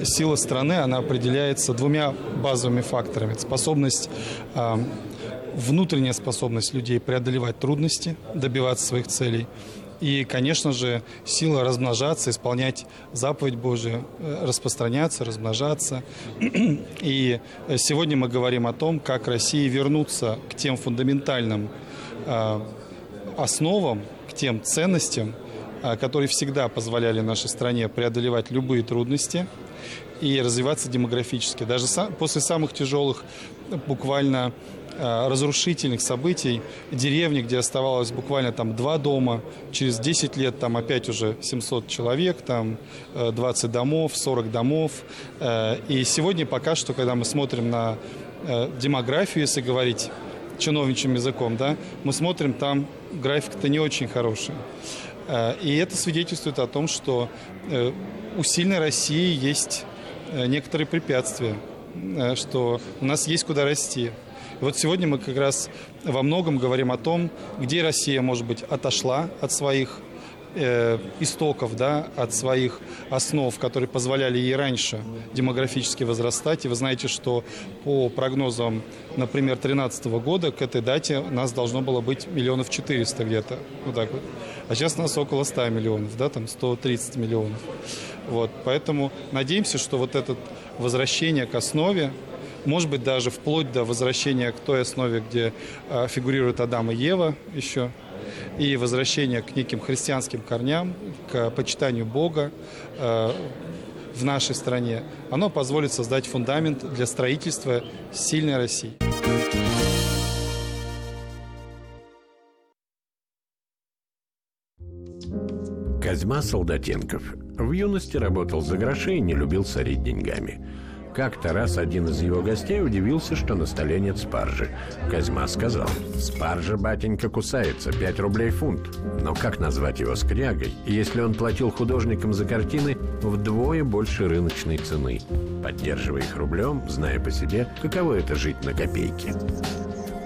Сила страны, она определяется двумя базовыми факторами. Это внутренняя способность людей преодолевать трудности, добиваться своих целей. И, конечно же, сила размножаться, исполнять заповедь Божию, распространяться, размножаться. И сегодня мы говорим о том, как России вернуться к тем фундаментальным основам, к тем ценностям, которые всегда позволяли нашей стране преодолевать любые трудности и развиваться демографически. Даже после самых тяжелых, буквально разрушительных событий, деревни, где оставалось буквально там 2 дома, через 10 лет там опять уже 700 человек, там 20 домов, 40 домов. И сегодня пока что, когда мы смотрим на демографию, если говорить чиновничьим языком, да, мы смотрим, там график-то не очень хороший. И это свидетельствует о том, что у сильной России есть некоторые препятствия, что у нас есть куда расти. И вот сегодня мы как раз во многом говорим о том, где Россия, может быть, отошла от своих истоков, да, от своих основ, которые позволяли ей раньше демографически возрастать. И вы знаете, что по прогнозам, например, 2013 года к этой дате нас должно было быть 400 000 где-то. Вот так вот. А сейчас у нас около 100 миллионов, да, там 130 миллионов. Вот. Поэтому надеемся, что вот это возвращение к основе, может быть, даже вплоть до возвращения к той основе, где фигурируют Адам и Ева еще, и возвращение к неким христианским корням, к почитанию Бога в нашей стране, оно позволит создать фундамент для строительства сильной России. Козьма Солдатенков в юности работал за гроши и не любил сорить деньгами. Как-то раз один из его гостей удивился, что на столе нет спаржи. Козьма сказал: «Спаржа, батенька, кусается, 5 рублей фунт». Но как назвать его скрягой, если он платил художникам за картины вдвое больше рыночной цены, поддерживая их рублем, зная по себе, каково это жить на копейки?